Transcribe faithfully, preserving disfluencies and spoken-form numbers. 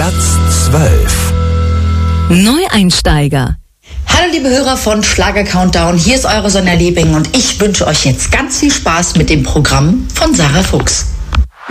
Platz zwölf. Neueinsteiger. Hallo liebe Hörer von Schlager Countdown, hier ist eure Sonja Liebing und ich wünsche euch jetzt ganz viel Spaß mit dem Programm von Sarah Fuchs.